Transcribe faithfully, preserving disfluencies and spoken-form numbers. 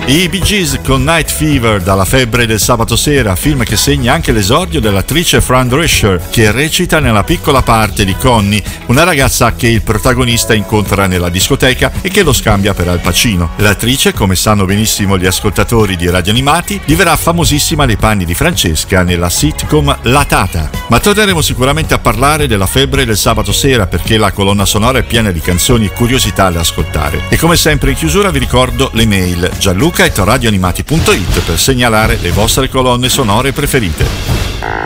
I Bee Gees con Night Fever, dalla febbre del sabato sera, film che segna anche l'esordio dell'attrice Fran Drescher, che recita nella piccola parte di Connie, una ragazza che il protagonista incontra nella discoteca e che lo scambia per Al Pacino. L'attrice, come sanno benissimo gli ascoltatori di Radio Animati, diverrà famosissima nei panni di Francesca nella sitcom La Tata. Ma torneremo sicuramente a parlare della febbre del sabato sera, perché la colonna sonora è piena di canzoni e curiosità da ascoltare. E come sempre in chiusura vi ricordo le mail gianluca chiocciola radioanimati punto it per segnalare le vostre colonne sonore preferite.